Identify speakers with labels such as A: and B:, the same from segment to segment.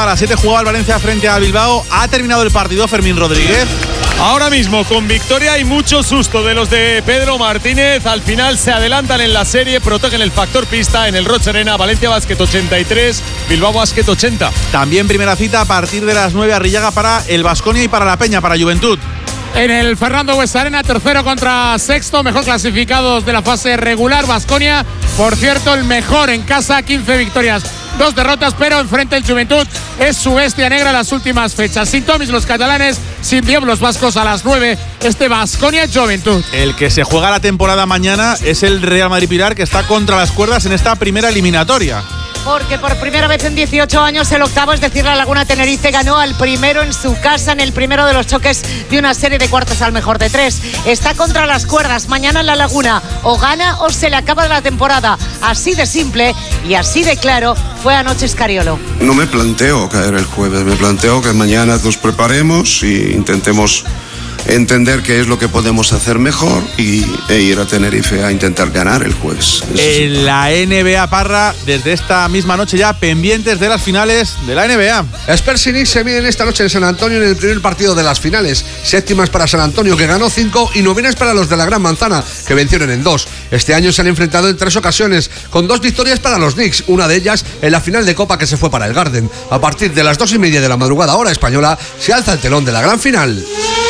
A: las 7 jugaba el Valencia frente a Bilbao. Ha terminado el partido, Fermín Rodríguez.
B: Ahora mismo con victoria y mucho susto de los de Pedro Martínez. Al final se adelantan en la serie, protegen el factor pista en el Rocha Arena. Valencia Basket 83, Bilbao Basket 80.
A: También primera cita a partir de las 9 Arrillaga para el Baskonia y para la Peña, para Juventud.
C: En el Fernando Buesa-Arena, tercero contra sexto, mejor clasificados de la fase regular. Baskonia, por cierto, el mejor en casa, 15 victorias, 2 derrotas, pero enfrente el Juventud es su bestia negra en las últimas fechas. Sin Tomis los catalanes, sin Diop los vascos a las 9, este Baskonia-Juventud.
A: El que se juega la temporada mañana es el Real Madrid Pilar, que está contra las cuerdas en esta primera eliminatoria.
D: Porque por primera vez en 18 años el octavo, es decir, la Laguna Tenerife, ganó al primero en su casa en el primero de los choques de una serie de cuartos al mejor de 3. Está contra las cuerdas. Mañana en la Laguna o gana o se le acaba la temporada. Así de simple y así de claro fue anoche Escariolo.
E: No me planteo caer el jueves, me planteo que mañana nos preparemos e intentemos entender qué es lo que podemos hacer mejor e ir a Tenerife a intentar ganar el jueves.
A: En la NBA, Parra, desde esta misma noche ya pendientes de las finales de la NBA.
F: Spurs y Knicks se miden esta noche en San Antonio en el primer partido de las finales. Séptimas para San Antonio, que ganó 5, y novenas para los de la Gran Manzana, que vencieron en 2. Este año se han enfrentado en 3 ocasiones, con 2 victorias para los Knicks, una de ellas en la final de Copa que se fue para el Garden. A partir de las 2:30 de la madrugada hora española se alza el telón de la gran final.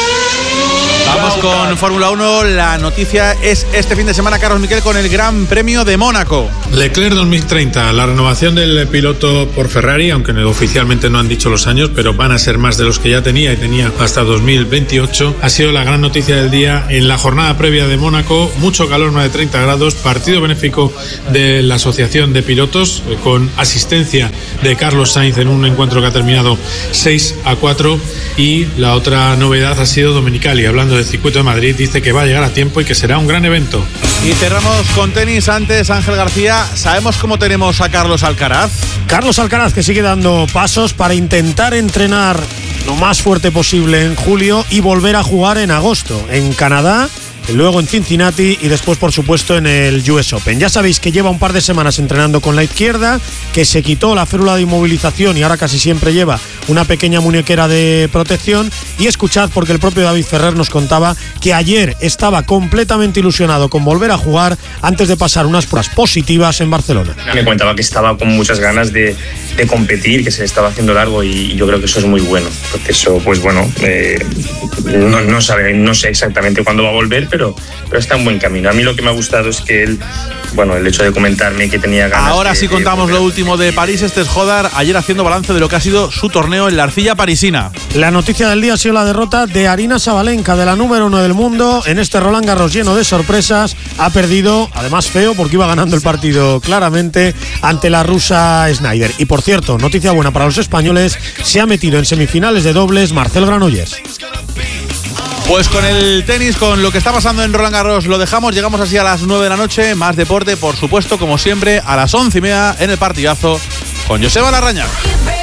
A: Vamos con Fórmula 1. La noticia es este fin de semana, Carlos Miquel, con el Gran Premio de Mónaco.
G: Leclerc 2030, la renovación del piloto por Ferrari, aunque oficialmente no han dicho los años, pero van a ser más de los que ya tenía y tenía hasta 2028. Ha sido la gran noticia del día en la jornada previa de Mónaco. Mucho calor, más de 30 grados, partido benéfico de la Asociación de Pilotos, con asistencia de Carlos Sainz en un encuentro que ha terminado 6-4. Y la otra novedad ha sido Domenicali, hablando del circuito de Madrid, dice que va a llegar a tiempo y que será un gran evento.
A: Y cerramos con tenis. Antes, Ángel García, ¿sabemos cómo tenemos a Carlos Alcaraz?
H: Carlos Alcaraz, que sigue dando pasos para intentar entrenar lo más fuerte posible en julio y volver a jugar en agosto en Canadá, luego en Cincinnati y después, por supuesto, en el US Open. Ya sabéis que lleva un par de semanas entrenando con la izquierda, que se quitó la férula de inmovilización y ahora casi siempre lleva una pequeña muñequera de protección. Y escuchad, porque el propio David Ferrer nos contaba que ayer estaba completamente ilusionado con volver a jugar antes de pasar unas pruebas positivas en Barcelona.
I: Me comentaba que estaba con muchas ganas de competir, que se le estaba haciendo largo, y yo creo que eso es muy bueno, porque eso, pues bueno, no sé exactamente cuándo va a volver, pero está en buen camino. A mí lo que me ha gustado es que él, bueno, el hecho de comentarme que tenía ganas.
A: Ahora sí contamos lo último de París. Este es Jodar, ayer haciendo balance de lo que ha sido su torneo en la arcilla parisina.
H: La noticia del día ha sido la derrota de Aryna Sabalenka, de la número 1 del mundo, en este Roland Garros lleno de sorpresas. Ha perdido, además feo, porque iba ganando el partido claramente, ante la rusa Schneider. Y por cierto, noticia buena para los españoles, se ha metido en semifinales de dobles Marcel Granollers.
A: Pues con el tenis, con lo que está pasando en Roland Garros, lo dejamos. Llegamos así a las 9 de la noche. Más deporte, por supuesto, como siempre, a las 11:30 en el partidazo con Joseba Larrañaga.